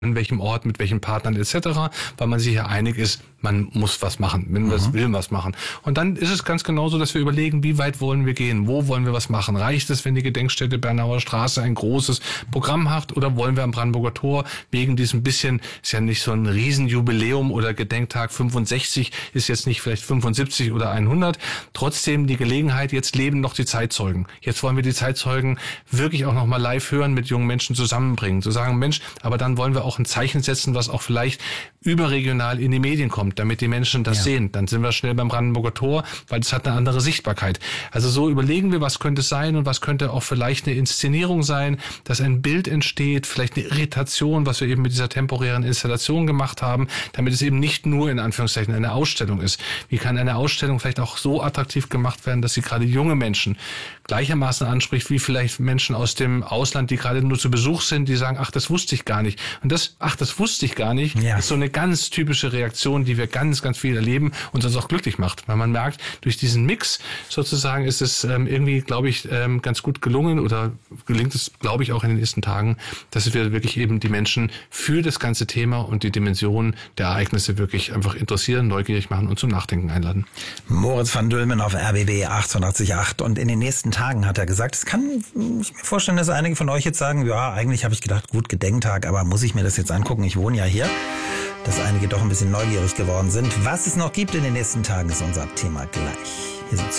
an welchem Ort, mit welchen Partnern etc., weil man sich ja einig ist, man muss was machen, man will was machen. Und dann ist es ganz genauso, dass wir überlegen, wie weit wollen wir gehen, wo wollen wir was machen. Reicht es, wenn die Gedenkstätte Bernauer Straße ein großes Programm hat, oder wollen wir am Brandenburger Tor wegen diesem bisschen, ist ja nicht so ein Riesenjubiläum oder Gedenktag 65, ist jetzt nicht vielleicht 75 oder 100, trotzdem die Gelegenheit, jetzt leben noch die Zeitzeugen. Jetzt wollen wir die Zeitzeugen wirklich auch nochmal live hören, mit jungen Menschen zusammenbringen, zu sagen, Mensch, aber dann wollen wir auch ein Zeichen setzen, was auch vielleicht überregional in die Medien kommt, damit die Menschen das sehen. Dann sind wir schnell beim Brandenburger Tor, weil es hat eine andere Sichtbarkeit. Also so überlegen wir, was könnte es sein und was könnte auch vielleicht eine Inszenierung sein, dass ein Bild entsteht, vielleicht eine Irritation, was wir eben mit dieser temporären Installation gemacht haben, damit es eben nicht nur in Anführungszeichen eine Ausstellung ist. Wie kann eine Ausstellung vielleicht auch so attraktiv gemacht werden, dass sie gerade junge Menschen gleichermaßen anspricht, wie vielleicht Menschen aus dem Ausland, die gerade nur zu Besuch sind, die sagen, ach, das wusste ich gar nicht. Und das wusste ich gar nicht, ist so eine ganz typische Reaktion, die wir ganz, ganz viel erleben und uns auch glücklich macht. Weil man merkt, durch diesen Mix sozusagen ist es irgendwie, glaube ich, ganz gut gelungen oder gelingt es, glaube ich, auch in den nächsten Tagen, dass wir wirklich eben die Menschen für das ganze Thema und die Dimension der Ereignisse wirklich einfach interessieren, neugierig machen und zum Nachdenken einladen. Moritz van Dülmen auf RBB 88.8 und in den nächsten Tagen hat er gesagt, es kann ich mir vorstellen, dass einige von euch jetzt sagen, ja, eigentlich habe ich gedacht, gut, Gedenktag, aber muss ich mir das jetzt angucken? Ich wohne ja hier. Dass einige doch ein bisschen neugierig geworden sind. Was es noch gibt in den nächsten Tagen, ist unser Thema gleich. Hier sind